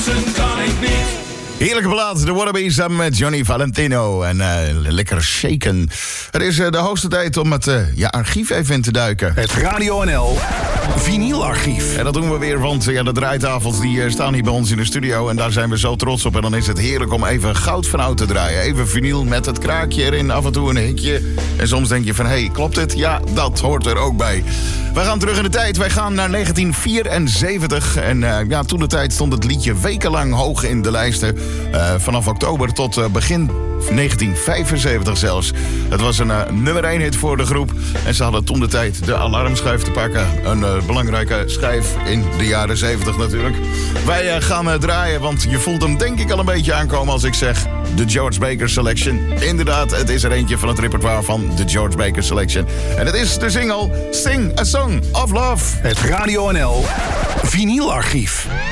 dansen kan ik niet. Heerlijke plaat, de Wallabies samen met Johnny Valentino. En lekker shaken. Het is de hoogste tijd om het archief even in te duiken. Het Radio NL Vinylarchief. En dat doen we weer, want de draaitafels die staan hier bij ons in de studio. En daar zijn we zo trots op. En dan is het heerlijk om even goud van oud te draaien. Even vinyl met het kraakje erin, af en toe een hikje. En soms denk je van, hé, klopt dit? Ja, dat hoort er ook bij. Wij gaan terug in de tijd. Wij gaan naar 1974. En toen de tijd stond het liedje wekenlang hoog in de lijsten. Vanaf oktober tot begin 1975 zelfs. Het was een nummer 1 hit voor de groep. En ze hadden toen de tijd de alarmschijf te pakken. Een belangrijke schijf in de jaren 70 natuurlijk. Wij gaan draaien, want je voelt hem denk ik al een beetje aankomen als ik zeg de George Baker Selection. Inderdaad, het is er eentje van het repertoire van de George Baker Selection. En het is de single Sing a Song of Love. Het Radio NL Vinylarchief.